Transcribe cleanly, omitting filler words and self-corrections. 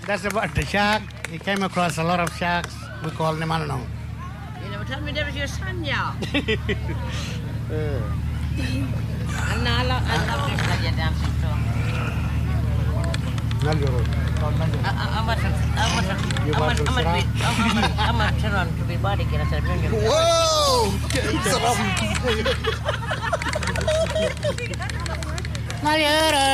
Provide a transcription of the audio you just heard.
That's about the shark. He came across a lot of sharks. We call them, I don't know. You never told me that was your son, yeah. Uh, I love this that you're dancing to. Naljoro. I'm a turn on to be body get a certain. Whoa! Naljoro.